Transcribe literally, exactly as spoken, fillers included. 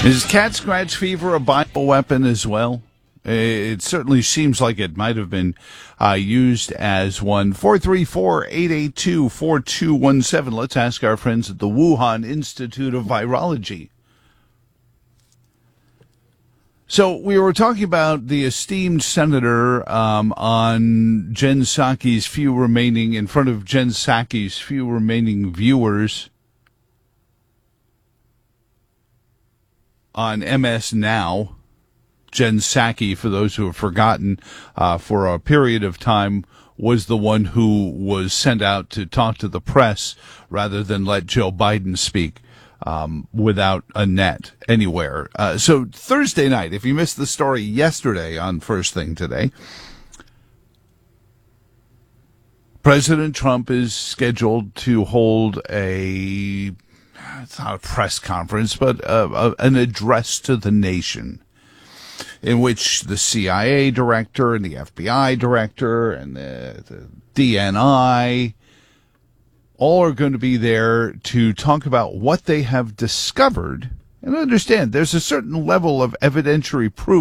Is cat scratch fever a bioweapon as well? It certainly seems like it might have been uh, used as one. four three four, eight eight two, four two one seven. Let's ask our friends at the Wuhan Institute of Virology. So we were talking about the esteemed senator um, on Jen Psaki's few remaining, in front of Jen Psaki's few remaining viewers on M S Now. Jen Psaki, for those who have forgotten, uh, for a period of time was the one who was sent out to talk to the press rather than let Joe Biden speak um, without a net anywhere. Uh, so Thursday night, if you missed the story yesterday on First Thing Today, President Trump is scheduled to hold a, it's not a press conference, but uh, uh, an address to the nation, in which the C I A director and the F B I director and the, the D N I all are going to be there to talk about what they have discovered. And understand, there's a certain level of evidentiary proof